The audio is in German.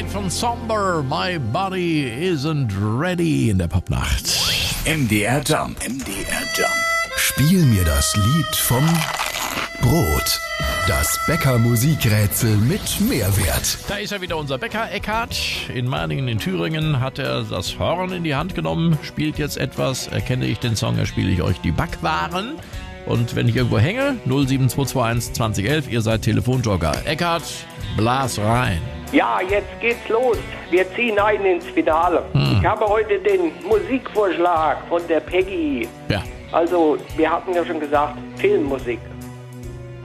Night von Somber. My body isn't ready in der Popnacht. MDR Jump. MDR Jump. Spiel mir das Lied vom Brot. Das Bäcker-Musikrätsel mit Mehrwert. Da ist ja wieder unser Bäcker Eckhard. In Meiningen in Thüringen hat er das Horn in die Hand genommen, spielt jetzt etwas. Erkenne ich den Song, erspiele ich euch die Backwaren. Und wenn ich irgendwo hänge, 07221 2011, ihr seid Telefonjogger. Eckhard, blas rein. Ja, jetzt geht's los. Wir ziehen ein ins Finale. Ich habe heute den Musikvorschlag von der Peggy. Ja. Also, wir hatten ja schon gesagt, Filmmusik.